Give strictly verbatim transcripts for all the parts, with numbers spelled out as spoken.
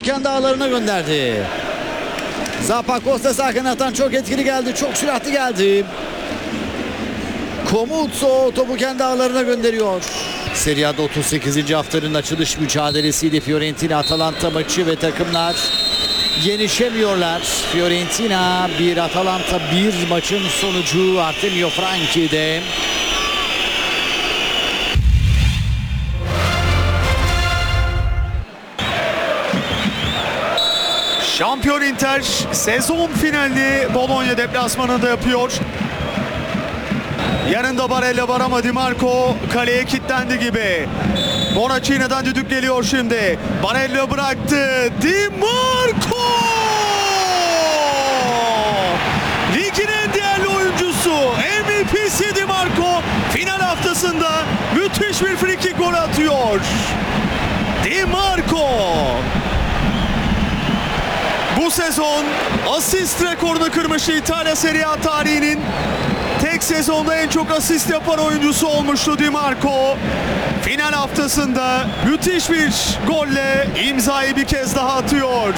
kendi ağlarına gönderdi. Zappacosta sağ kanattan çok etkili geldi. Çok süratli geldi. Komutso topu kendi ağlarına gönderiyor. Serie A'da otuz sekizinci haftanın açılış mücadelesiydi Fiorentina Atalanta maçı ve takımlar yenişemiyorlar. Fiorentina bir, Atalanta bir maçın sonucu Artemio Franchi'de. Şampiyon Inter sezon finalini Bologna deplasmanında yapıyor. Yanında Barella var ama Di Marco kaleye kilitlendi gibi. Bonaccini'den düdük geliyor şimdi. Barella bıraktı. Di Marco! Ligin en değerli oyuncusu, M V P'si Di Marco final haftasında müthiş bir frikik gol atıyor. Di Marco! Bu sezon asist rekorunu kırmış, İtalya Serie A tarihinin tek sezonda en çok asist yapan oyuncusu olmuştu Di Marco. Final haftasında müthiş bir golle imzayı bir kez daha atıyor.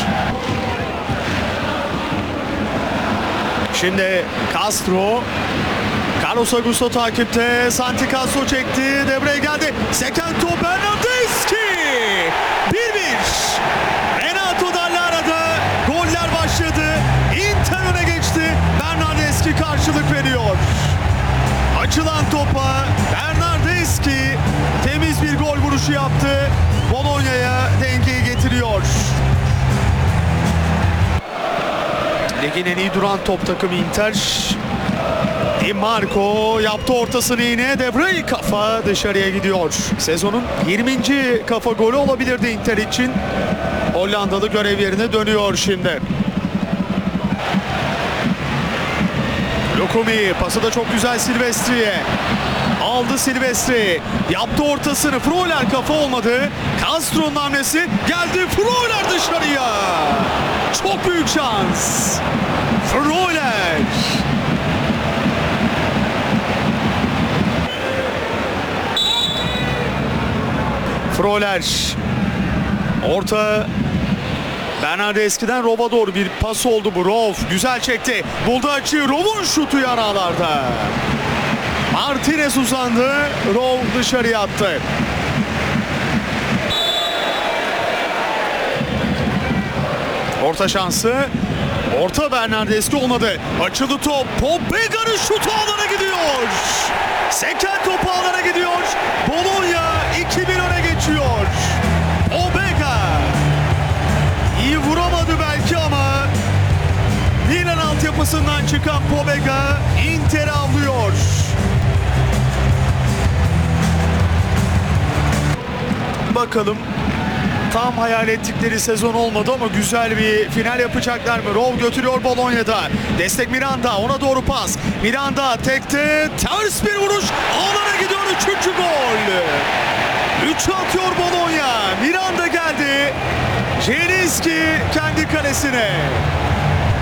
Şimdi Castro, Carlos Augusto takipte, Santi Castro çekti, Debre geldi, seken top Bernardeschi, bir bir. Renato Dallara'da goller başladı, Inter öne geçti, Bernardeschi karşılık veriyor. Açılan topa Bernardeschi temiz bir gol vuruşu yaptı, Bologna'ya dengeyi getiriyor. Ligin en iyi duran top takımı Inter. Di Marco yaptı ortasını yine. De Vrij kafa dışarıya gidiyor. Sezonun yirminci kafa golü olabilirdi Inter için. Hollandalı görev yerine dönüyor şimdi. Lukumi pası da çok güzel Silvestri'ye. Aldı Silvestri. Yaptı ortasını. Freuler kafa olmadı. Castro'nun hamlesi geldi. Freuler dışarıya. Çok büyük şans. Freuler. Freuler. Orta. Bernardeschi'den Rov'a doğru bir pas oldu bu. Rov güzel çekti. Buldu açıyı. Rov'un şutu yanağlarda. Martinez uzandı. Rov dışarıya attı. Orta şansı. Orta Bernardeschi olmadı. Açıldı top. Pobega'nın şutu ağlara gidiyor. Seken topu ağlara gidiyor. Bologna iki bir öne geçiyor. Pobega. İyi vuramadı belki ama Milan altyapısından çıkan Pobega Inter'i avlıyor. Bakalım, tam hayal ettikleri sezon olmadı ama güzel bir final yapacaklar mı? Rov götürüyor Bologna'da. Destek Miranda, ona doğru pas. Miranda tekte, ters bir vuruş. Ağlara gidiyor, üçüncü gol. üçü atıyor Bologna. Miranda geldi. Zielinski kendi kalesine.